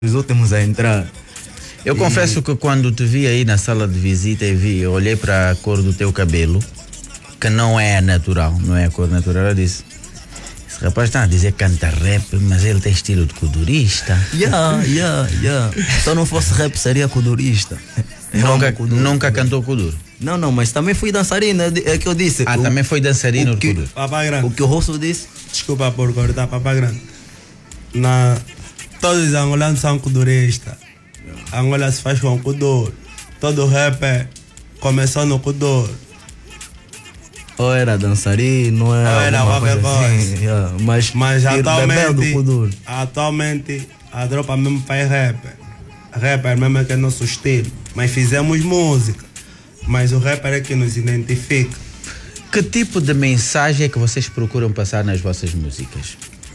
os últimos a entrar. Eu confesso que quando te vi aí na sala de visita eu olhei para a cor do teu cabelo, que não é natural, não é a cor natural. Eu disse, esse rapaz está a dizer que canta rap, mas ele tem estilo de kudurista. Se eu não fosse rap, seria kudurista. Nunca cantou kuduro? Não, mas também fui dançarino, é que eu disse. Também foi dançarino de kuduro. Papá Grande. O que o Rosso disse? Desculpa por cortar, Papá Grande. Todos os angolanos são kuduristas. Angola se faz com kuduro. Todo rap começou no kuduro. Ou era dançarino, ou era qualquer coisa. Assim, mas atualmente a tropa mesmo faz rap. Rapper mesmo é que é nosso estilo. Mas fizemos música. Mas o rapper é que nos identifica. Que tipo de mensagem é que vocês procuram passar nas vossas músicas?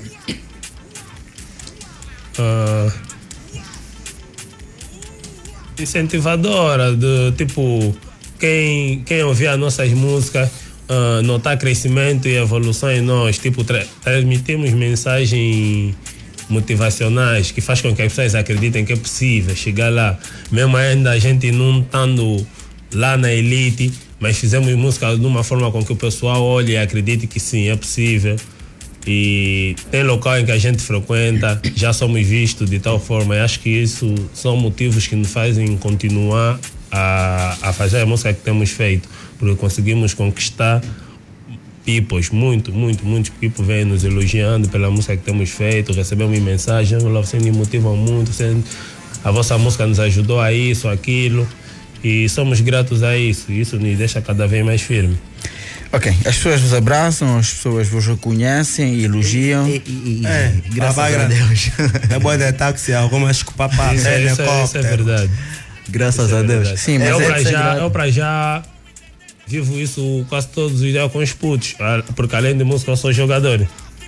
Incentivadora, de tipo, quem ouvir as nossas músicas, notar crescimento e evolução em nós, tipo, transmitimos mensagens motivacionais que faz com que as pessoas acreditem que é possível chegar lá, mesmo ainda a gente não estando lá na elite, mas fizemos música de uma forma com que o pessoal olhe e acredite que sim, é possível. E tem local em que a gente frequenta, já somos vistos de tal forma, e acho que isso são motivos que nos fazem continuar a fazer a música que temos feito, porque conseguimos conquistar peoples, muitos people vêm nos elogiando pela música que temos feito, recebemos mensagens, vocês me motivam muito, a vossa música nos ajudou a isso, aquilo, e somos gratos a isso, e isso nos deixa cada vez mais firme. Ok, as pessoas vos abraçam, as pessoas vos reconhecem, elogiam. Graças a Deus. É bom de táxi, algumas com papá, isso é verdade. Graças a Deus. Sim, mas eu para já vivo isso quase todos os dias com os putos, porque além de música eu sou jogador.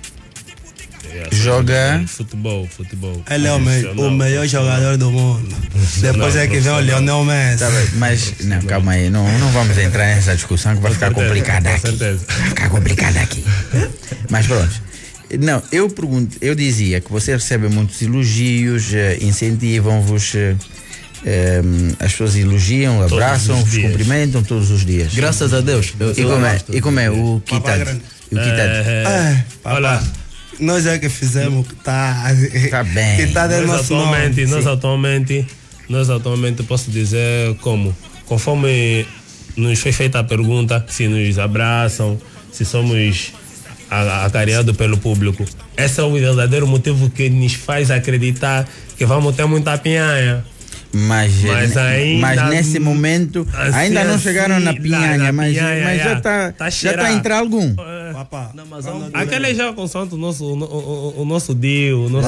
Joga futebol. Ele é o melhor jogador do mundo. Depois é que vem o Lionel Messi. Mas, não, calma aí, não vamos entrar nessa discussão que vai ficar complicada aqui. Vai ficar complicada aqui. Mas pronto. Não, eu dizia que você recebe muitos elogios, incentivam-vos, as pessoas elogiam, abraçam, vos cumprimentam todos os dias. Graças a Deus. E como é o Kitad? Olha, nós é que fizemos que tá bem. Que tá dentro do nosso nome. Nós atualmente posso dizer conforme nos foi feita a pergunta, se nos abraçam, se somos acarinhados pelo público. Esse é o verdadeiro motivo que nos faz acreditar que vamos ter muita pinhanha. Mas nesse momento ainda não chegaram na pinhanha, mas já está a entrar algum. Papá, aquele já constante o nosso deal, o nosso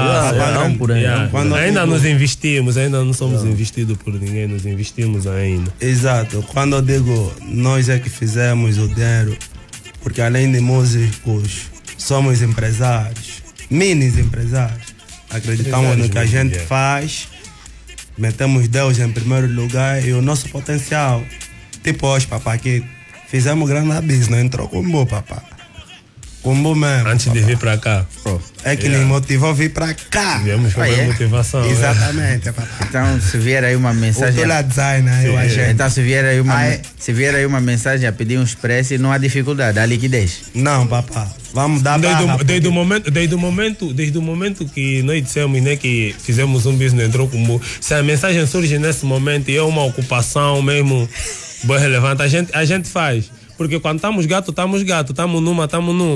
ainda nos investimos, ainda não somos investidos por ninguém, nos investimos ainda. Exato, quando eu digo nós é que fizemos o dinheiro, porque além de músicos, somos empresários, mini empresários, acreditamos no que a gente faz. Metemos Deus em primeiro lugar e o nosso potencial. Tipo hoje, papá, que fizemos grande business, não entrou combo, papá. Combo mesmo. Antes de vir para cá. É que nos motivou a vir para cá. Viemos com a motivação. Exatamente, papá. Então, se vier aí uma mensagem. Então, se vier aí uma mensagem a pedir um expresso, não há dificuldade, há liquidez. Não, papá. Vamos dar desde o momento que nós dissemos, né, que fizemos um business, entrou como. Se a mensagem surge nesse momento e é uma ocupação mesmo bem relevante, a gente faz. Porque quando estamos gato, estamos numa.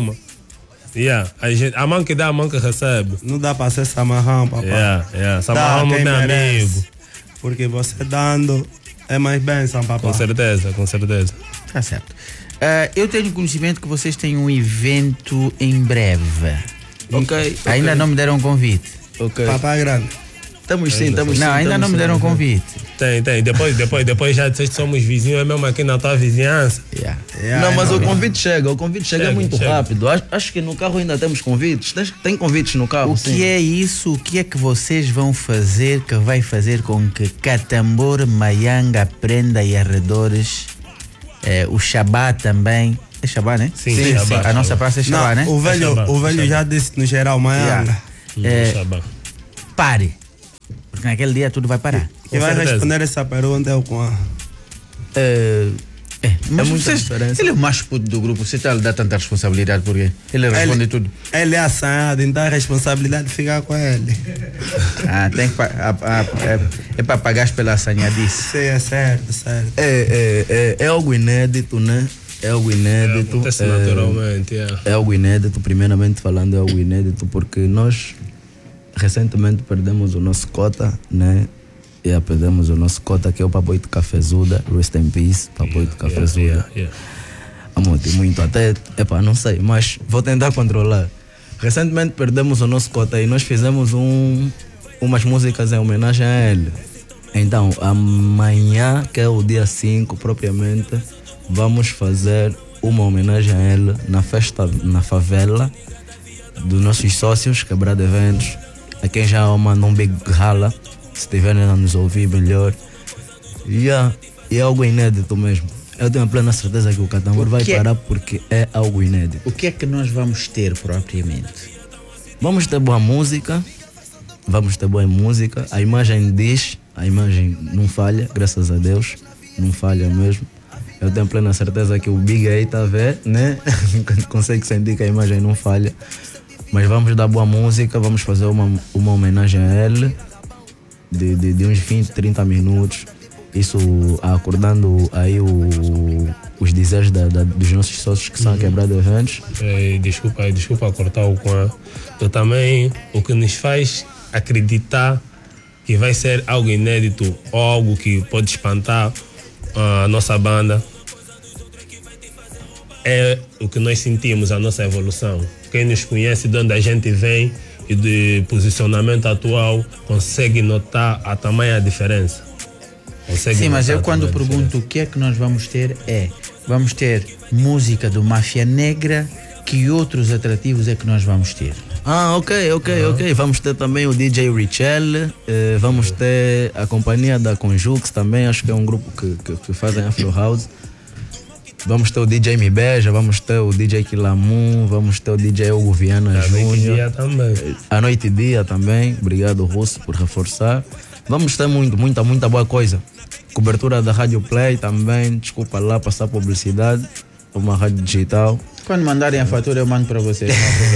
A mão que dá, a mão que recebe. Não dá para ser samarrão, papá. Samarrão não tem amigo. Porque você dando é mais bênção, papá. Com certeza. Tá certo. Eu tenho conhecimento que vocês têm um evento em breve. Ok. Ainda não me deram um convite. Ok. Papá Grande. Estamos ainda não me deram um convite. Tem. Depois já disseste que somos vizinhos, é mesmo aqui na tua vizinhança. Não, mas o convite chega muito rápido. Acho que no carro ainda temos convites. Tem convites no carro. Que é isso? O que é que vocês vão fazer que vai fazer com que Catambor, Maianga, Prenda e arredores, o Xabá também. É Xabá, né? Sim. A nossa praça é Xabá, né? O velho já disse no geral, Maianga. Pare. Porque naquele dia tudo vai parar. Quem vai responder essa pergunta é o Kwan. Mas muita diferença. Ele é o mais puto do grupo, você está a lhe dar tanta responsabilidade porque ele responde tudo. Ele é assanhado, então a responsabilidade fica com ele. Tem que é para pagar pela assanhadice. Sim, é certo. É algo inédito, né? É algo inédito. Acontece naturalmente. É algo inédito, primeiramente falando, é algo inédito porque nós recentemente perdemos o nosso cota, né? Perdemos o nosso cota, que é o Papoito Cafezuda. Rest in peace, Papoito Cafezuda. Amo-te muito, até, não sei, mas vou tentar controlar. Recentemente perdemos o nosso cota e nós fizemos umas músicas em homenagem a ele. Então, amanhã, que é o dia 5 propriamente, vamos fazer uma homenagem a ele na festa, na favela dos nossos sócios, Quebrada Eventos. A quem já ama, um big rala. Se estiverem a nos ouvir melhor. E é algo inédito mesmo. Eu tenho a plena certeza que o Catambor vai parar porque é algo inédito. O que é que nós vamos ter propriamente? Vamos ter boa música. A imagem diz, a imagem não falha, graças a Deus. Não falha mesmo. Eu tenho a plena certeza que o Big aí está a ver, né? Consegue sentir que a imagem não falha. Mas vamos dar boa música, vamos fazer uma homenagem a ele. De uns 20, 30 minutos, isso acordando aí os dizeres dos nossos sócios que são a Quebrada Eventos. Desculpa cortar o Kwan. Eu também, o que nos faz acreditar que vai ser algo inédito ou algo que pode espantar a nossa banda é o que nós sentimos, a nossa evolução. Quem nos conhece de onde a gente vem e de posicionamento atual consegue notar a tamanha diferença. Sim, mas eu quando pergunto o que é que nós vamos ter vamos ter música do Máfia Negra, que outros atrativos é que nós vamos ter? Ok. Vamos ter também o DJ Richelle, vamos ter a companhia da Conjux também, acho que é um grupo que fazem Afro House. Vamos ter o DJ Me Beija, vamos ter o DJ Kilamun, vamos ter o DJ Hugo Viana Júnior. A Noite e Dia também. Obrigado, Russo, por reforçar. Vamos ter muita boa coisa. Cobertura da Rádio Play também. Desculpa lá passar publicidade. Uma rádio digital. Quando mandarem a fatura eu mando para vocês.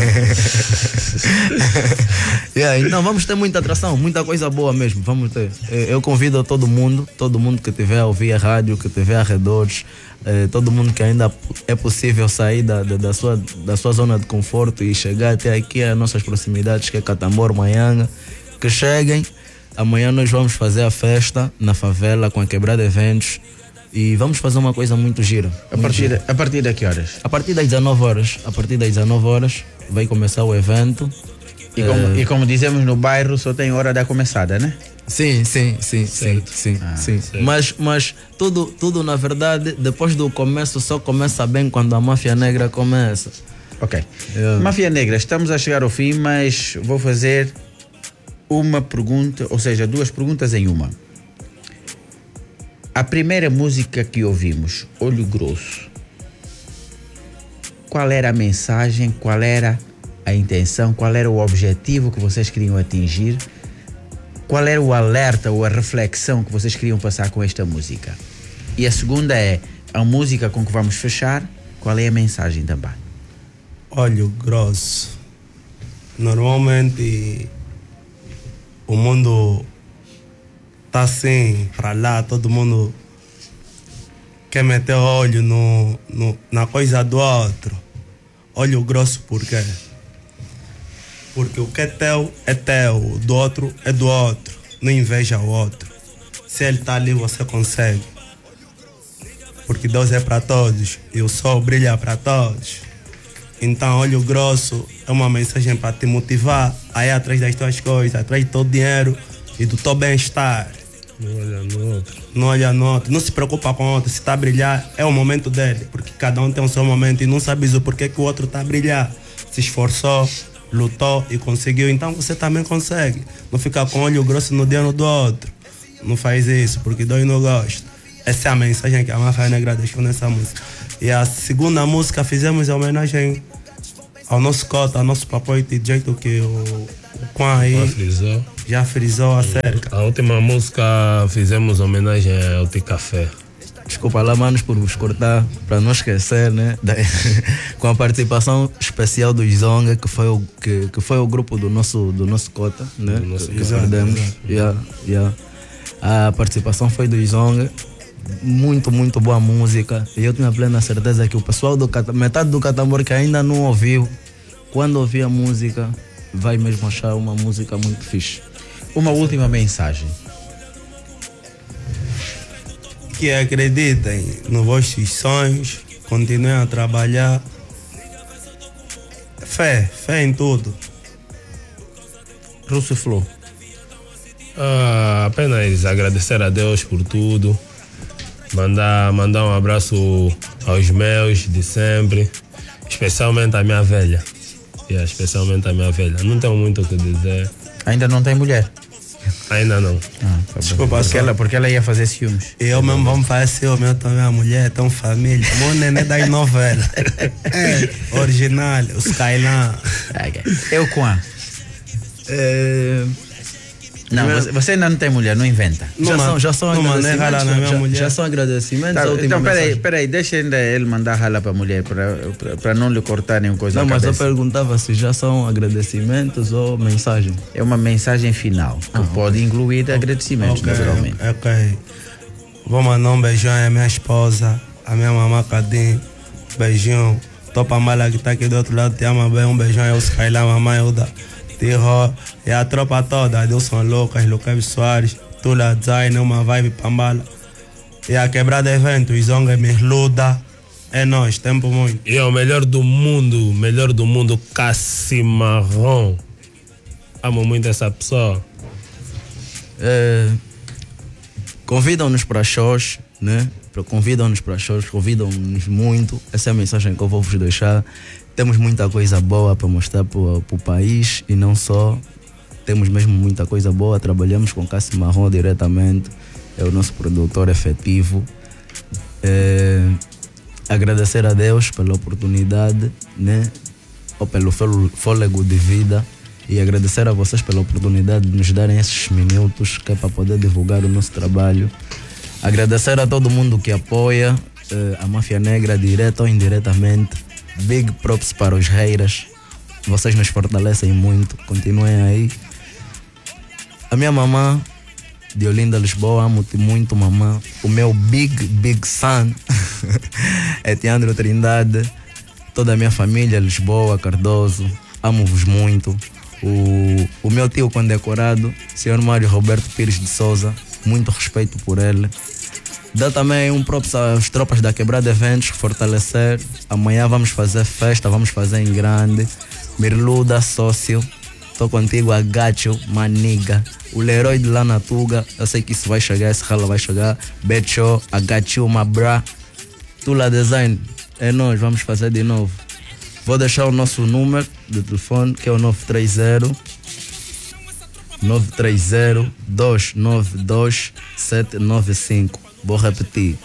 Então vamos ter muita atração, muita coisa boa mesmo. Vamos ter. Eu convido todo mundo que estiver a ouvir a rádio, que estiver arredores, todo mundo que ainda é possível sair da sua zona de conforto e chegar até aqui às nossas proximidades, que é Catambor, Manhanga, que cheguem. Amanhã nós vamos fazer a festa na favela com a Quebrada Eventos. E vamos fazer uma coisa muito gira. A partir de que horas? A partir das 19 horas. A partir das 19 horas vai começar o evento. E como dizemos no bairro, só tem hora da começada, né? Sim. Mas tudo na verdade, depois do começo, só começa bem quando a Máfia Negra começa. Ok. Máfia Negra, estamos a chegar ao fim, mas vou fazer uma pergunta, ou seja, duas perguntas em uma. A primeira música que ouvimos, Olho Grosso, qual era a mensagem, qual era a intenção, qual era o objetivo que vocês queriam atingir, qual era o alerta ou a reflexão que vocês queriam passar com esta música? E a segunda é a música com que vamos fechar, qual é a mensagem também? Olho Grosso. Normalmente o mundo tá assim, para lá, todo mundo quer meter olho na coisa do outro. Olho grosso por quê? Porque o que é teu, o do outro é do outro. Não inveja o outro. Se ele tá ali, você consegue. Porque Deus é para todos e o sol brilha para todos. Então, olho grosso é uma mensagem para te motivar a ir atrás das tuas coisas, atrás do teu dinheiro e do teu bem-estar. Não olha no outro. Não se preocupa com o outro. Se está a brilhar, é o momento dele. Porque cada um tem o seu momento e não sabes o porquê que o outro está a brilhar. Se esforçou, lutou e conseguiu. Então você também consegue. Não fica com olho grosso no dia do outro. Não faz isso, porque dois não gostam. Essa é a mensagem que a Máfia Negra deixou nessa música. E a segunda música fizemos em homenagem ao nosso cota, ao nosso papai de jeito que o Quan aí já frisou acerca. A última música fizemos homenagem ao T-Café. Desculpa lá, manos, por vos cortar, para não esquecer, né? Com a participação especial do Zonga, que foi o grupo do nosso cota, né? Que perdemos. A participação foi do Zonga. Muito, muito boa música. E eu tenho a plena certeza que o pessoal metade do Catambor que ainda não ouviu, quando ouvir a música, vai mesmo achar uma música muito fixe. Uma última mensagem. Que acreditem nos vossos sonhos, continuem a trabalhar. Fé em tudo. Russo Flow. Apenas agradecer a Deus por tudo. Mandar um abraço aos meus de sempre, especialmente à minha velha. Especialmente à minha velha. Não tenho muito o que dizer. Ainda não tem mulher? Ainda não. Tá desculpa, porque ela ia fazer ciúmes. Eu mesmo vamos fazer ciúmes, eu também, a mulher, tão família. O neném das novelas. Original, os Kailan. Eu Quan. Não, você ainda não tem mulher, não inventa. Já são agradecimentos. Já são agradecimentos. Tá, então, peraí, deixa ainda ele mandar rala para a mulher, para não lhe cortar nenhuma coisa. Não, mas eu perguntava se já são agradecimentos ou mensagem. É uma mensagem final, que pode incluir agradecimentos, naturalmente. Ok. Vou mandar um beijão à minha esposa, à minha mamãe Cadim. Beijão. Topa Mala que está aqui do outro lado, te ama bem. Um beijão ao Skylar, mamãe Uda. E a tropa toda, Adilson Lucas, Lucas Soares, Tula Zayn, uma vibe Pambala. E a quebrada evento, Zonga Merluda. É nós, tempo muito. E é o melhor do mundo, Cassimarron. Amo muito essa pessoa. Convidam-nos para shows, né? Convidam-nos muito. Essa é a mensagem que eu vou vos deixar. Temos muita coisa boa para mostrar para o país e não só. Temos mesmo muita coisa boa. Trabalhamos com Cássio Marrom diretamente. É o nosso produtor efetivo. Agradecer a Deus pela oportunidade, né? Ou pelo fôlego de vida. E agradecer a vocês pela oportunidade de nos darem esses minutos que é para poder divulgar o nosso trabalho. Agradecer a todo mundo que apoia a Máfia Negra, direta ou indiretamente. Big props para os haters. Vocês nos fortalecem muito. Continuem aí. A minha mamã de Olinda, Lisboa, amo-te muito, mamã. O meu big son é Teandro Trindade. Toda a minha família, Lisboa, Cardoso, amo-vos muito. O meu tio condecorado, Sr. Mário Roberto Pires de Souza, muito respeito por ele. Dá também um props às tropas da Quebrada Eventos, fortalecer. Amanhã vamos fazer festa, vamos fazer em grande. Merluda, sócio. Tô contigo, Agacho, maniga. O Leroy de lá na Tuga, eu sei que isso vai chegar, esse rala vai chegar. Becho, Agacho, Mabra. Tula Design, é nós, vamos fazer de novo. Vou deixar o nosso número de telefone, que é o 930-292-795. Vou repetir,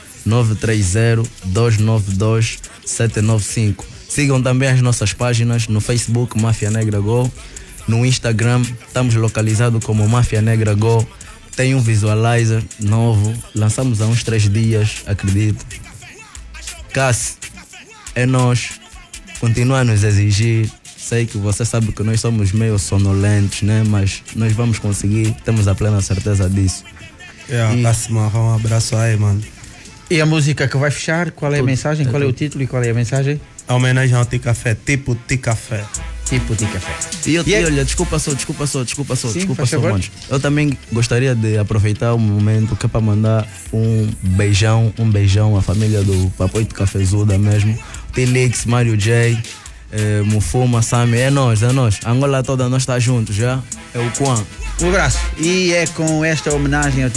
930-292-795. Sigam também as nossas páginas no Facebook, Máfia Negra Go. No Instagram, estamos localizados como Máfia Negra Go. Tem um visualizer novo, lançamos há uns 3 dias, acredito. Cássio, é nós. Continua a nos exigir. Sei que você sabe que nós somos meio sonolentos, né? Mas nós vamos conseguir, temos a plena certeza disso. Cássio Marrom, um abraço aí, mano. E a música que vai fechar, qual é a mensagem? Qual é o título e qual é a mensagem? A homenagem ao T-Café, tipo T-Café. Tipo T-Café. E olha, desculpa só, mano. Eu também gostaria de aproveitar o momento que é para mandar um beijão à família do Papai de Cafezuda mesmo. T-Lix, Mário J, Mufuma, Sami, é nós. Angola toda nós está juntos, já? É o Quan. Um abraço. E é com esta homenagem ao